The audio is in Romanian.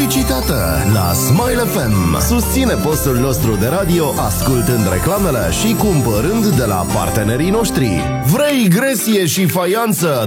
publicitată la Smile FM. Susține postul nostru de radio ascultând reclamele și cumpărând de la partenerii noștri. Vrei gresie și faianță